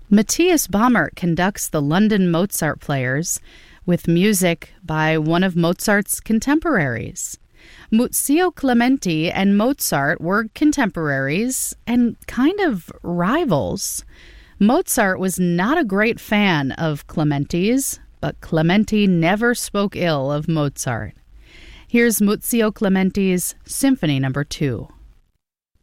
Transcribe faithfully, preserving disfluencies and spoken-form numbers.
Matthias Baumert conducts the London Mozart Players with music by one of Mozart's contemporaries. Muzio Clementi and Mozart were contemporaries and kind of rivals. Mozart was not a great fan of Clementi's, but Clementi never spoke ill of Mozart. Here's Muzio Clementi's Symphony Number Two.